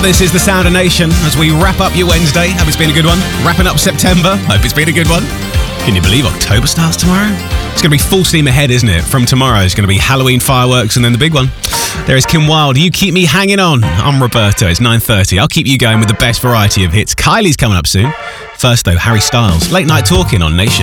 This is the Sound of Nation as we wrap up your Wednesday. Hope it's been a good one. Wrapping up September. Hope it's been a good one. Can you believe October starts tomorrow? It's going to be full steam ahead, isn't it? From tomorrow, it's going to be Halloween fireworks and then the big one. There is Kim Wilde. You keep me hanging on. I'm Roberto. It's 9:30. I'll keep you going with the best variety of hits. Kylie's coming up soon. First, though, Harry Styles. Late Night Talking on Nation.